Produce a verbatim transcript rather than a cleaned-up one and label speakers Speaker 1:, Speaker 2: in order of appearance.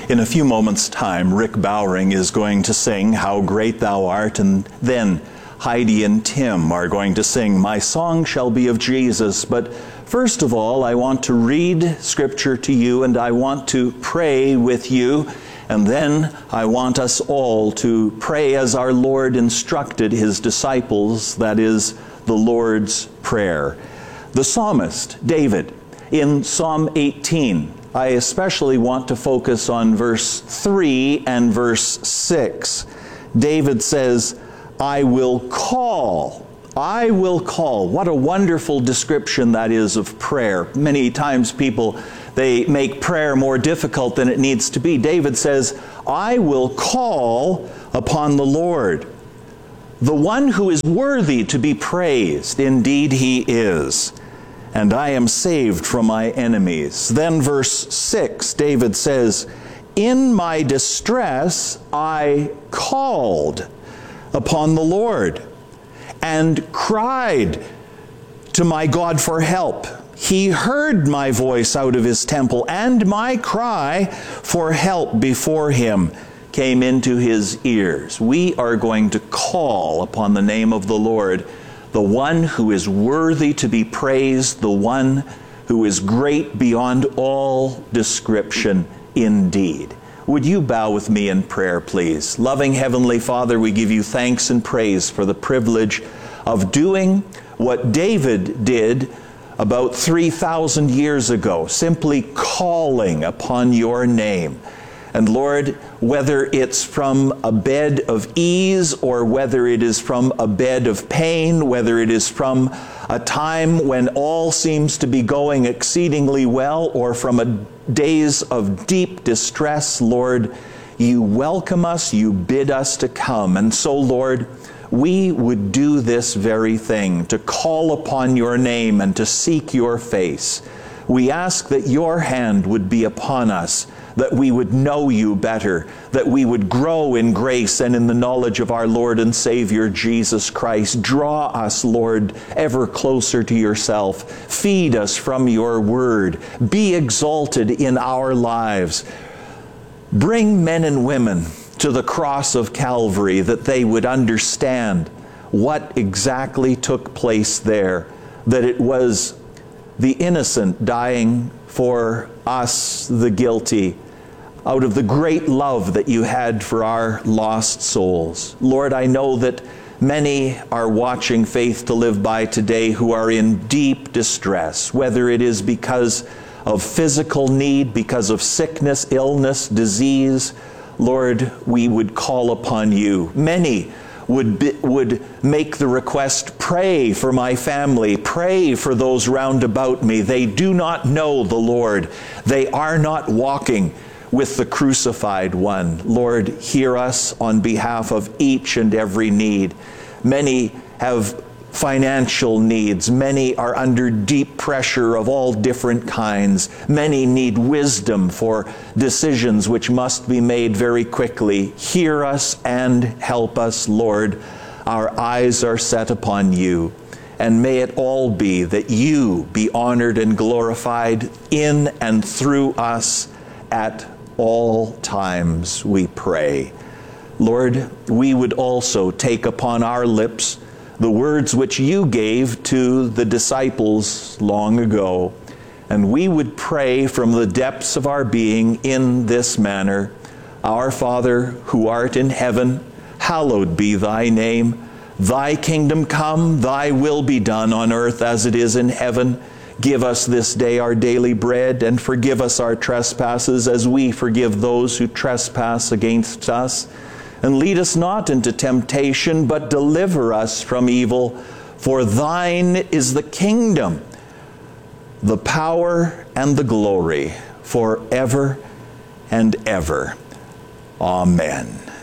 Speaker 1: In a few moments' time, Rick Bowring is going to sing How Great Thou Art, and then Heidi and Tim are going to sing My Song Shall Be of Jesus. But first of all, I want to read Scripture to you, and I want to pray with you, and then I want us all to pray as our Lord instructed His disciples, that is, the Lord's Prayer. The psalmist, David, in Psalm eighteen, I especially want to focus on verse three and verse six. David says, I will call. I will call. What a wonderful description that is of prayer. Many times people, they make prayer more difficult than it needs to be. David says, I will call upon the Lord, the one who is worthy to be praised. Indeed, He is. And I am saved from my enemies. Then verse six, David says, in my distress I called upon the Lord and cried to my God for help. He heard my voice out of His temple, and my cry for help before Him came into His ears. We are going to call upon the name of the Lord, the one who is worthy to be praised, the one who is great beyond all description indeed. Would you bow with me in prayer, please? Loving Heavenly Father, we give you thanks and praise for the privilege of doing what David did about three thousand years ago, simply calling upon your name. And Lord, whether it's from a bed of ease or whether it is from a bed of pain, whether it is from a time when all seems to be going exceedingly well, or from a days of deep distress, Lord, you welcome us, you bid us to come. And so, Lord, we would do this very thing, to call upon your name and to seek your face. We ask that your hand would be upon us, that we would know you better, that we would grow in grace and in the knowledge of our Lord and Savior Jesus Christ. Draw us, Lord, ever closer to yourself. Feed us from your word. Be exalted in our lives. Bring men and women to the cross of Calvary, that they would understand what exactly took place there, that it was the innocent dying for us, the guilty, out of the great love that you had for our lost souls. Lord, I know that many are watching Faith to Live By today who are in deep distress, whether it is because of physical need, because of sickness, illness, disease. Lord, we would call upon you. Many would be, would make the request, pray for my family, pray for those round about me. They do not know the Lord. They are not walking with the crucified one. Lord, hear us on behalf of each and every need. Many have financial needs. Many are under deep pressure of all different kinds. Many need wisdom for decisions which must be made very quickly. Hear us and help us, Lord. Our eyes are set upon you. And may it all be that you be honored and glorified in and through us at all times, we pray. Lord, we would also take upon our lips the words which you gave to the disciples long ago, and we would pray from the depths of our being in this manner. Our Father, who art in heaven, hallowed be thy name. Thy kingdom come, thy will be done on earth as it is in heaven. Give us this day our daily bread, and forgive us our trespasses as we forgive those who trespass against us. And lead us not into temptation, but deliver us from evil. For thine is the kingdom, the power, and the glory, forever and ever. Amen.